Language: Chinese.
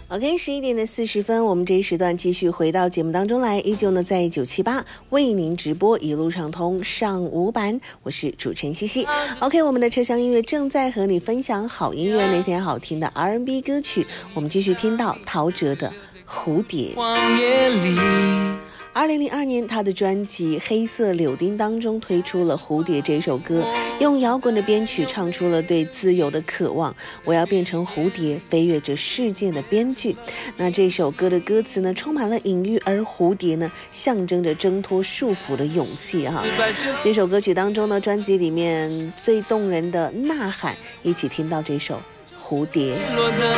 OK， 11:40，我们这一时段继续回到节目当中来，依旧呢在978为您直播一路畅通上午版，我是主持人西西。OK， 我们的车厢音乐正在和你分享好音乐，那天好听的 R&B 歌曲，我们继续听到陶喆的蝴蝶。2002年，他的专辑《黑色柳丁》当中推出了《蝴蝶》这首歌，用摇滚的编曲唱出了对自由的渴望。我要变成蝴蝶，飞越这世界的边距。那这首歌的歌词呢，充满了隐喻，而蝴蝶呢，象征着挣脱束缚的勇气哈。这首歌曲当中呢，专辑里面最动人的呐喊，一起听到这首《蝴蝶》。